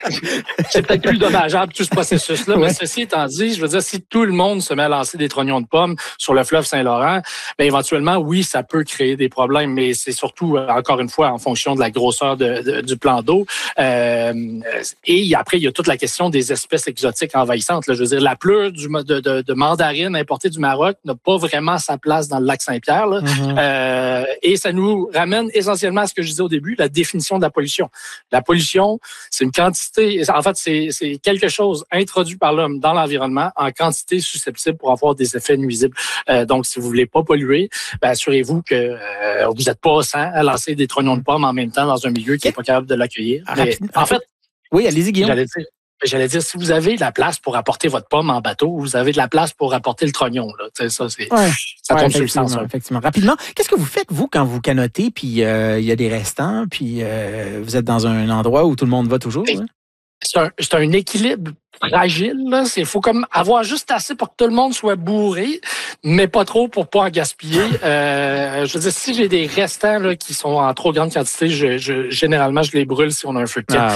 c'est peut-être plus dommageable tout ce processus-là, mais ceci étant dit, je veux dire, si tout le monde se met à lancer des trognons de pommes sur le fleuve Saint-Laurent, bien éventuellement, oui, ça peut créer des problèmes, mais c'est surtout, encore une fois, en fonction de la grosseur du plan d'eau. Et après, il y a toute la question des espèces exotiques envahissantes. Là. Je veux dire, la pleure de mandarine importée du Maroc n'a pas vraiment sa place dans le lac Saint-Pierre. Là. Et ça nous ramène essentiellement à ce que je disais au début, la définition de la pollution. La pollution, c'est une quantité, en fait, c'est quelque chose introduit par l'homme dans l'environnement en quantité susceptible pour avoir des effets nuisibles. Donc, si vous voulez pas polluer, assurez-vous que vous n'êtes pas 100 à lancer des trognons de pommes en même temps dans un milieu qui n'est pas capable de l'accueillir. Mais, en fait, oui, allez-y, Guillaume. J'allais dire, si vous avez de la place pour apporter votre pomme en bateau, vous avez de la place pour apporter le trognon. Là. Ça, ça tombe sur le sens. Effectivement. Rapidement, qu'est-ce que vous faites, vous, quand vous canotez, puis il y a des restants, puis vous êtes dans un endroit où tout le monde va toujours? C'est un équilibre fragile. Il faut comme avoir juste assez pour que tout le monde soit bourré, mais pas trop pour pas en gaspiller. Je veux dire, si j'ai des restants là, qui sont en trop grande quantité, généralement, je les brûle si on a un feu de camp.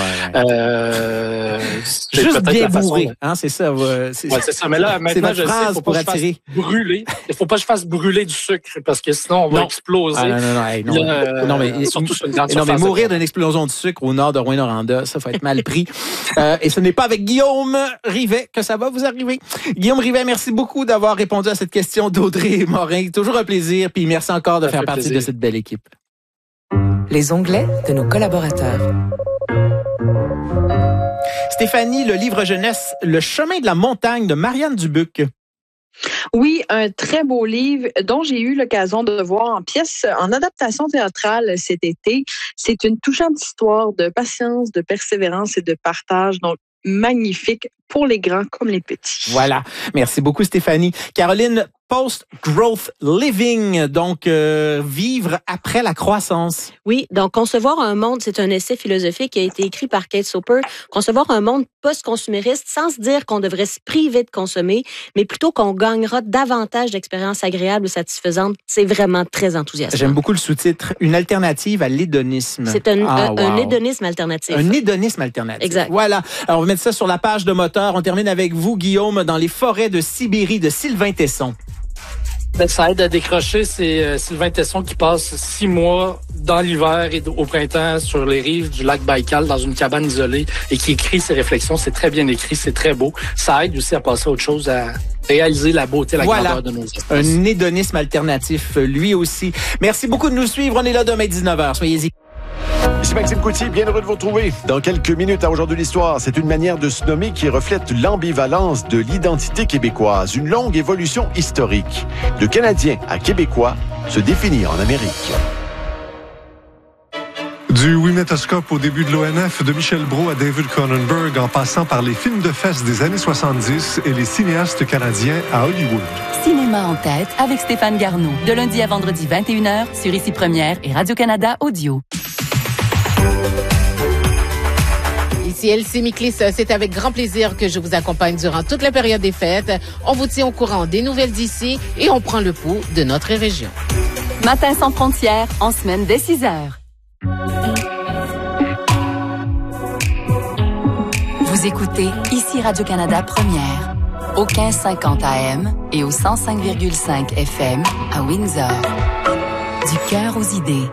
Juste bien bourré, hein, c'est ça. C'est ça. Mais là, maintenant, je sais, il faut pas que je fasse brûler. Il faut pas que je fasse brûler du sucre, parce que sinon, on va exploser. Non, mais surtout sur une grande surface. Non, mais mourir d'une explosion de sucre au nord de Rouyn-Noranda, ça va être mal pris. Et ce n'est pas avec Guillaume Rivet que ça va vous arriver. Guillaume Rivet, merci beaucoup d'avoir répondu à cette question d'Audrey Morin. Toujours un plaisir, puis merci encore de faire partie de cette belle équipe. Les onglets de nos collaborateurs. Stéphanie, le livre jeunesse Le chemin de la montagne de Marianne Dubuc. Oui, un très beau livre dont j'ai eu l'occasion de voir en pièce, en adaptation théâtrale cet été. C'est une touchante histoire de patience, de persévérance et de partage. Donc, magnifique pour les grands comme les petits. Voilà. Merci beaucoup, Stéphanie. Caroline, Post-Growth Living, donc vivre après la croissance. Oui, donc Concevoir un monde, c'est un essai philosophique qui a été écrit par Kate Soper. Concevoir un monde post-consumériste sans se dire qu'on devrait se priver de consommer, mais plutôt qu'on gagnera davantage d'expériences agréables ou satisfaisantes. C'est vraiment très enthousiasmant. J'aime beaucoup le sous-titre, une alternative à l'hédonisme. C'est un hédonisme alternatif. Un hédonisme alternatif. Exact. Voilà. Alors, on va mettre ça sur la page de moteur. On termine avec vous, Guillaume, dans les forêts de Sibérie de Sylvain Tesson. Ça aide à décrocher. C'est Sylvain Tesson qui passe 6 mois dans l'hiver et au printemps sur les rives du lac Baïkal dans une cabane isolée et qui écrit ses réflexions. C'est très bien écrit, c'est très beau. Ça aide aussi à passer à autre chose, à réaliser la beauté, la grandeur de nos espaces. Un hédonisme alternatif, lui aussi. Merci beaucoup de nous suivre. On est là demain 19h. Soyez-y. Ici Maxime Coutier, bien heureux de vous retrouver. Dans quelques minutes à Aujourd'hui l'Histoire, c'est une manière de se nommer qui reflète l'ambivalence de l'identité québécoise, une longue évolution historique. De Canadien à Québécois, se définir en Amérique. Du Winétoscope au début de l'ONF, de Michel Brault à David Cronenberg, en passant par les films de fesses des années 70 et les cinéastes canadiens à Hollywood. Cinéma en tête avec Stéphane Garneau, de lundi à vendredi 21h sur Ici Première et Radio-Canada Audio. Ici Elsie Miklis, c'est avec grand plaisir que je vous accompagne durant toute la période des fêtes. On vous tient au courant des nouvelles d'ici et on prend le pouls de notre région. Matin sans frontières, en semaine dès 6h. Vous écoutez Ici Radio-Canada Première, au 1550 AM et au 105,5 FM à Windsor. Du cœur aux idées.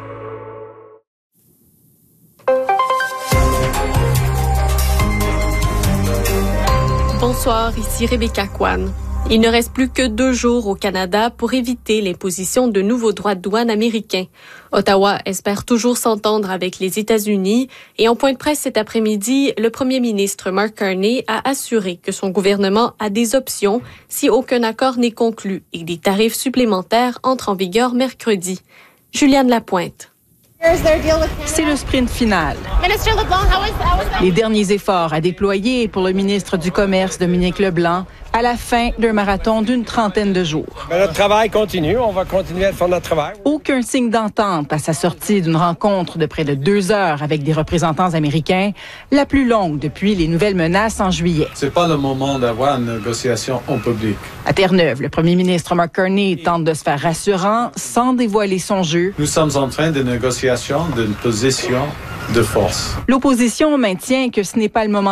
Bonsoir, ici Rebecca Kwan. Il ne reste plus que 2 jours au Canada pour éviter l'imposition de nouveaux droits de douane américains. Ottawa espère toujours s'entendre avec les États-Unis et en point de presse cet après-midi, le premier ministre Mark Carney a assuré que son gouvernement a des options si aucun accord n'est conclu et des tarifs supplémentaires entrent en vigueur mercredi. Juliane Lapointe. C'est le sprint final. Les derniers efforts à déployer pour le ministre du Commerce, Dominique Leblanc, à la fin d'un marathon d'une trentaine de jours. Notre travail continue. On va continuer à faire notre travail. Aucun signe d'entente à sa sortie d'une rencontre de près de 2 heures avec des représentants américains, la plus longue depuis les nouvelles menaces en juillet. C'est pas le moment d'avoir une négociation en public. À Terre-Neuve, le premier ministre Mark Carney tente de se faire rassurant sans dévoiler son jeu. Nous sommes en train de négociation d'une position de force. L'opposition maintient que ce n'est pas le moment